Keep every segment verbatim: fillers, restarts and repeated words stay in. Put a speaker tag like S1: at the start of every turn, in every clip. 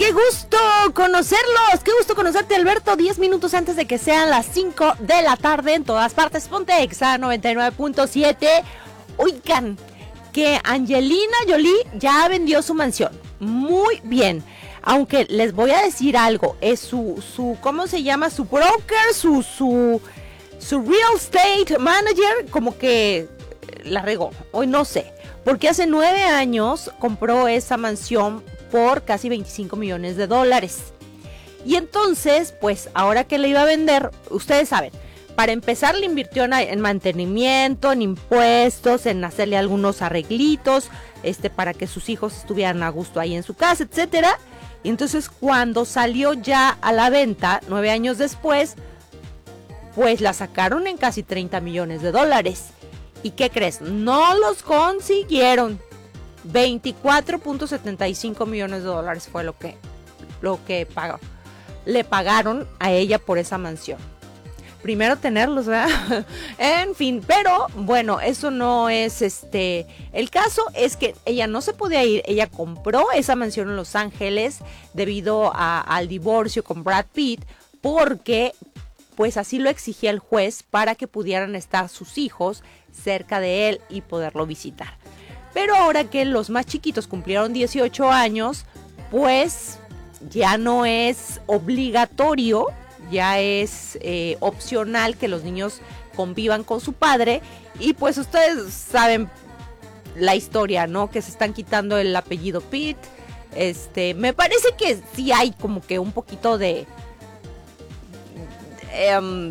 S1: qué gusto conocerlos, qué gusto conocerte, Alberto. Diez minutos antes de que sean las cinco de la tarde en todas partes. Ponte Exa noventa y nueve punto siete. Oigan, que Angelina Jolie ya vendió su mansión. Muy bien. Aunque les voy a decir algo, es su, su, ¿cómo se llama? Su broker, su, su, su real estate manager, como que la regó. Hoy no sé. Porque hace nueve años compró esa mansión por casi veinticinco millones de dólares. Y entonces, pues ahora que le iba a vender, ustedes saben, para empezar le invirtió en, en mantenimiento, en impuestos, en hacerle algunos arreglitos, este, para que sus hijos estuvieran a gusto ahí en su casa, etcétera. Y entonces cuando salió ya a la venta, nueve años después, pues la sacaron en casi treinta millones de dólares. ¿Y qué crees? No los consiguieron. veinticuatro punto setenta y cinco millones de dólares fue lo que, lo que pagó. Le pagaron a ella por esa mansión. Primero tenerlos, ¿verdad? En fin, pero bueno, eso no es este... El caso es que ella no se podía ir. Ella compró esa mansión en Los Ángeles debido a, al divorcio con Brad Pitt, porque pues así lo exigía el juez para que pudieran estar sus hijos cerca de él y poderlo visitar. Pero ahora que los más chiquitos cumplieron dieciocho años, pues ya no es obligatorio, ya es eh, opcional que los niños convivan con su padre. Y pues ustedes saben la historia, ¿no? Que se están quitando el apellido Pitt. Este, me parece que sí hay como que un poquito de... de, um,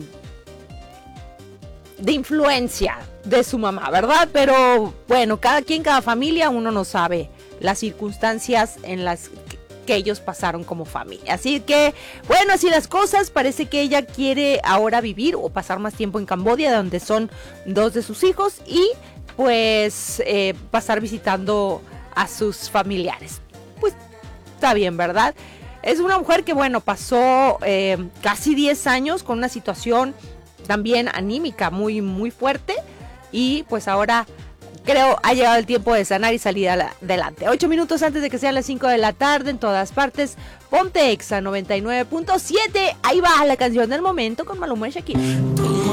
S1: de influencia de su mamá, ¿verdad? Pero bueno, cada quien, cada familia, uno no sabe las circunstancias en las que ellos pasaron como familia. Así que, bueno, así las cosas. Parece que ella quiere ahora vivir o pasar más tiempo en Camboya, donde son dos de sus hijos, y pues eh, pasar visitando a sus familiares. Pues está bien, ¿verdad? Es una mujer que, bueno, pasó eh, casi diez años con una situación también anímica muy, muy fuerte, y pues ahora creo ha llegado el tiempo de sanar y salir adelante. Ocho minutos antes de que sean las cinco de la tarde en todas partes. Ponte Exa noventa y nueve punto siete. Ahí va la canción del momento con Maluma y Shakira.